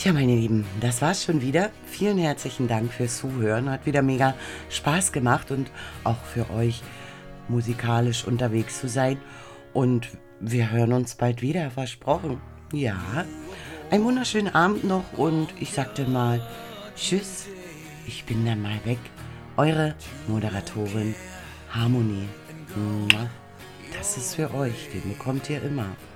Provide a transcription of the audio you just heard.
Tja, meine Lieben, das war's schon wieder. Vielen herzlichen Dank fürs Zuhören. Hat wieder mega Spaß gemacht und auch für euch musikalisch unterwegs zu sein. Und wir hören uns bald wieder, versprochen. Ja, einen wunderschönen Abend noch und ich sagte mal Tschüss, ich bin dann mal weg. Eure Moderatorin Harmonie. Das ist für euch, den bekommt ihr immer.